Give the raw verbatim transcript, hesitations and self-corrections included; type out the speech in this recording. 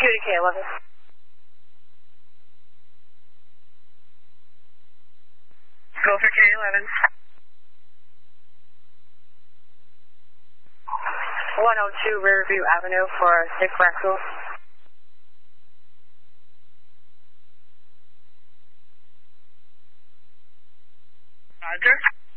Q to K eleven. Go for K eleven. one oh two Riverview Avenue for Dick Rexel. Roger.